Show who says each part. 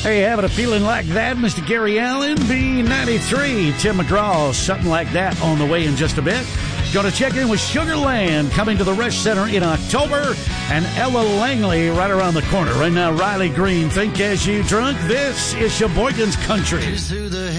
Speaker 1: Hey, having a feeling like that, Mr. Gary Allen, B93, Tim McGraw, something like that on the way in just a bit. Going to check in with Sugar Land coming to the Resch Center in October, and Ella Langley right around the corner. Right now, Riley Green, Think As You Drunk. This is Sheboygan's Country.